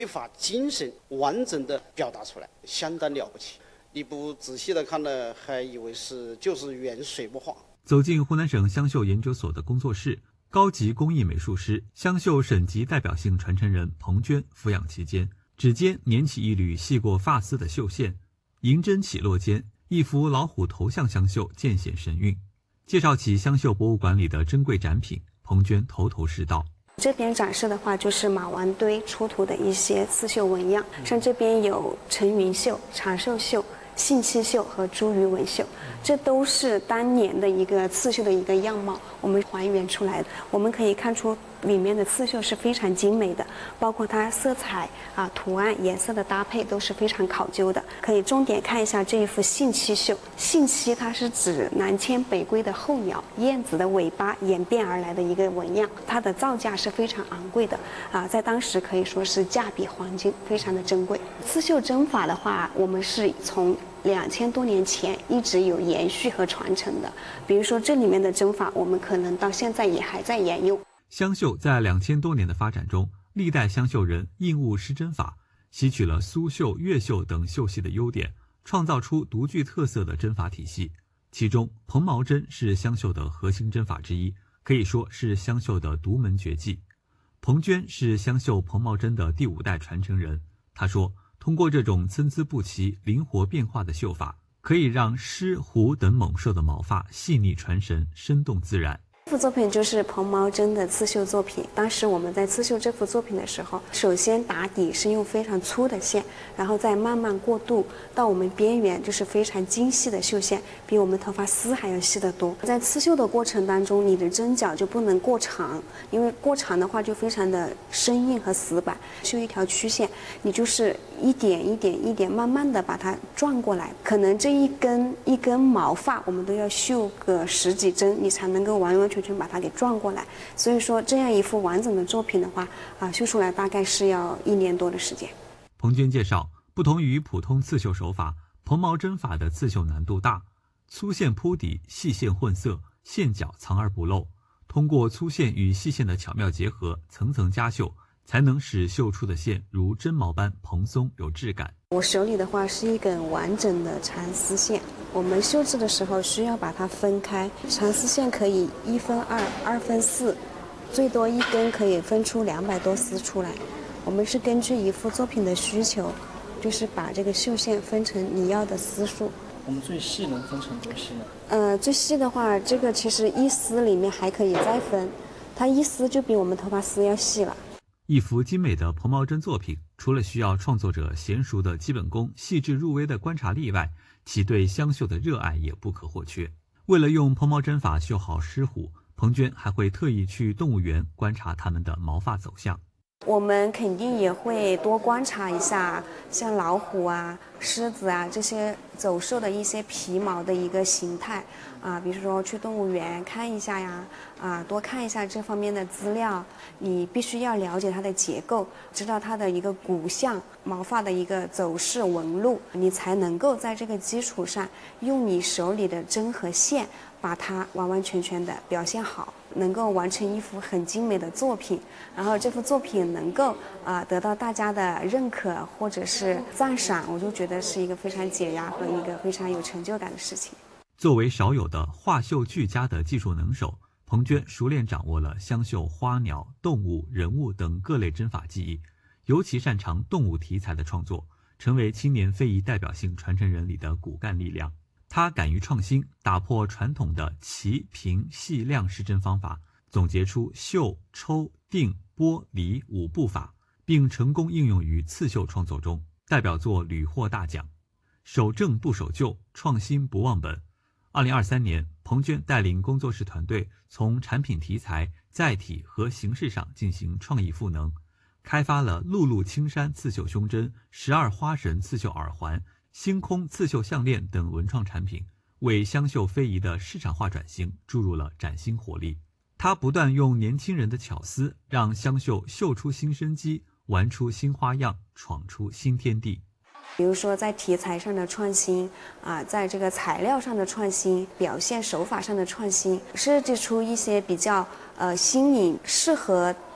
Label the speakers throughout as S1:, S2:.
S1: 绘法精神完整的表达出来，相当了不起。你不仔细的看呢，还以为就是原水墨画。
S2: 走进湖南省湘绣研究所的工作室，高级工艺美术师、湘绣省级代表性传承人彭娟俯仰其间，指尖捻起一缕细过发丝的绣线，银针起落间，一幅老虎头像湘绣渐显神韵。介绍起湘绣博物馆里的珍贵展品，彭娟头头是道。
S3: 这边展示的话，就是马王堆出土的一些刺绣纹样，像这边有陈云绣、长寿绣、信息绣和茱萸纹绣，这都是当年的一个刺绣的一个样貌，我们还原出来的。我们可以看出里面的刺绣是非常精美的，包括它色彩图案、颜色的搭配都是非常考究的。可以重点看一下这一幅信息绣，信息它是指南迁北归的候鸟燕子的尾巴演变而来的一个纹样，它的造价是非常昂贵的在当时可以说是价比黄金，非常的珍贵。刺绣针法的话，我们是从2000多年前一直有延续和传承的，比如说这里面的针法，我们可能到现在也还在沿用。
S2: 湘绣在2000多年的发展中，历代湘绣人应物施针法，吸取了苏绣、越绣等绣系的优点，创造出独具特色的针法体系。其中，蓬毛针是湘绣的核心针法之一，可以说是湘绣的独门绝技。彭娟是湘绣蓬毛针的第5代传承人，她说，通过这种参差不齐、灵活变化的绣法，可以让狮、虎等猛兽的毛发细腻传神、生动自然。
S3: 这幅作品就是蓬毛针的刺绣作品。当时我们在刺绣这幅作品的时候，首先打底是用非常粗的线，然后再慢慢过渡到我们边缘，就是非常精细的绣线，比我们头发丝还要细得多。在刺绣的过程当中，你的针脚就不能过长，因为过长的话就非常的生硬和死板。绣一条曲线，你就是一点一点一点慢慢的把它转过来，可能这一根毛发我们都要绣个10几针，你才能够完全把它给转过来。所以说这样一幅完整的作品的话绣出来大概是要1年多的时间。
S2: 彭娟介绍，不同于普通刺绣手法，蓬毛针法的刺绣难度大，粗线铺底，细线混色，线脚藏而不露，通过粗线与细线的巧妙结合，层层加绣，才能使绣出的线如针毛般蓬松有质感。
S3: 我手里的话是一根完整的蚕丝线，我们绣制的时候需要把它分开，蚕丝线可以1分2、2分4，最多一根可以分出200多丝出来。我们是根据一幅作品的需求，就是把这个绣线分成你要的丝数。
S4: 我们最细能分成多细呢？
S3: 最细的话，这个其实1丝里面还可以再分，它1丝就比我们头发丝要细了。
S2: 一幅精美的蓬毛针作品，除了需要创作者娴熟的基本功、细致入微的观察力外，其对湘绣的热爱也不可或缺。为了用蓬毛针法绣好狮虎，彭娟还会特意去动物园观察它们的毛发走向。
S3: 我们肯定也会多观察一下像老虎狮子这些走兽的一些皮毛的一个形态比如说去动物园看一下呀多看一下这方面的资料。你必须要了解它的结构，知道它的一个骨相、毛发的一个走势纹路，你才能够在这个基础上用你手里的针和线把它完完全全的表现好，能够完成一幅很精美的作品，然后这幅作品能够得到大家的认可或者是赞赏，我就觉得是一个非常解压和一个非常有成就感的事情。
S2: 作为少有的画绣俱佳的技术能手，彭娟熟练掌握了湘绣花鸟、动物、人物等各类针法技艺，尤其擅长动物题材的创作，成为青年非遗代表性传承人里的骨干力量。他敢于创新，打破传统的齐、平、细、亮施针方法，总结出绣、抽、定、拨、离5步法，并成功应用于刺绣创作中，代表作屡获大奖。守正不守旧，创新不忘本。2023年，彭娟带领工作室团队从产品题材、载体和形式上进行创意赋能，开发了露露青山刺绣胸针、12花神刺绣耳环、星空刺绣项链等文创产品，为湘绣非遗的市场化转型注入了崭新活力。他不断用年轻人的巧思，让湘绣绣出新生机，玩出新花样，闯出新天地。
S3: 比如说在题材上的创新在这个材料上的创新，表现手法上的创新，设计出一些比较新颖、适合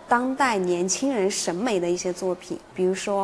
S3: 当代年轻人审美的一些作品，比如说